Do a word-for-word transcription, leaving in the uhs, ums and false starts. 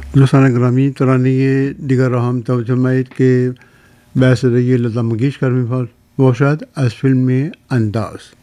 दोस्ताना ग्रामी तरानी ये दिगर अहम तवज्जोमेत के बहस रही लता मंगेशकर में फल वो शायद इस फिल्म में अंदाज़